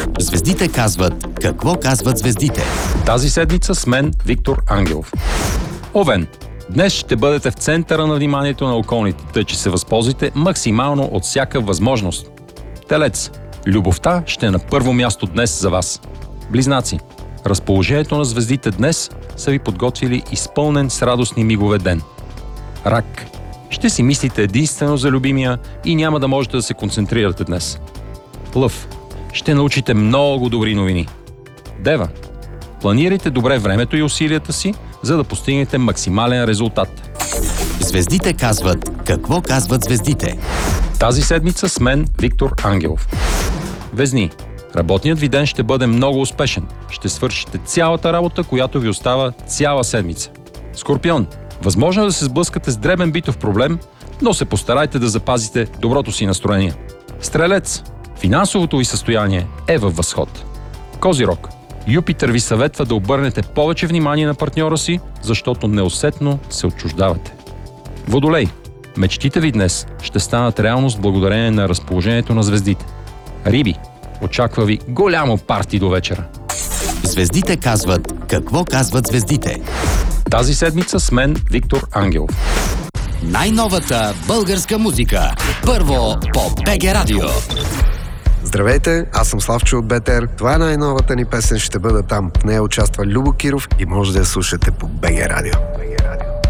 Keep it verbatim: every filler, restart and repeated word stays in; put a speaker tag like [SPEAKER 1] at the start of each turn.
[SPEAKER 1] Звездите казват какво казват звездите.
[SPEAKER 2] Тази седмица с мен Виктор Ангелов. Овен. Днес ще бъдете в центъра на вниманието на околните, тъй че се възползвайте максимално от всяка възможност. Телец. Любовта ще е на първо място днес за вас. Близнаци. Разположението на звездите днес са ви подготвили изпълнен с радостни мигове ден. Рак. Ще си мислите единствено за любимия и няма да можете да се концентрирате днес. Лъв. Ще научите много добри новини. Дева. Планирайте добре времето и усилията си, за да постигнете максимален резултат.
[SPEAKER 1] Звездите казват какво казват звездите.
[SPEAKER 2] Тази седмица с мен Виктор Ангелов. Везни. Работният ви ден ще бъде много успешен. Ще свършите цялата работа, която ви остава цяла седмица. Скорпион. Възможно е да се сблъскате с дребен битов проблем, но се постарайте да запазите доброто си настроение. Стрелец. Финансовото ви състояние е във възход. Козирог. Юпитер ви съветва да обърнете повече внимание на партньора си, защото неусетно се отчуждавате. Водолей. Мечтите ви днес ще станат реалност благодарение на разположението на звездите. Риби. Очаква ви голямо парти до вечера.
[SPEAKER 1] Звездите казват какво казват звездите.
[SPEAKER 2] Тази седмица с мен Виктор Ангелов.
[SPEAKER 1] Най-новата българска музика. Първо по БГ Радио.
[SPEAKER 3] Здравейте, аз съм Славчо от БТР. Това е най-новата ни песен, ще бъда там. В нея участва Любо Киров и може да я слушате по БГ Радио.